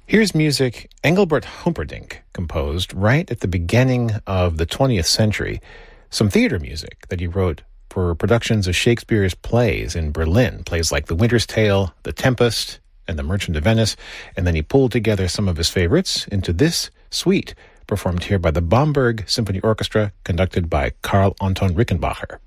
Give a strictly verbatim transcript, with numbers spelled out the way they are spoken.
Here's music Engelbert Humperdinck composed right at the beginning of the twentieth century. Some theater music that he wrote for productions of Shakespeare's plays in Berlin, plays like The Winter's Tale, The Tempest, and The Merchant of Venice, and then he pulled together some of his favorites into this suite, performed here by the Bamberg Symphony Orchestra, conducted by Karl Anton Rickenbacher.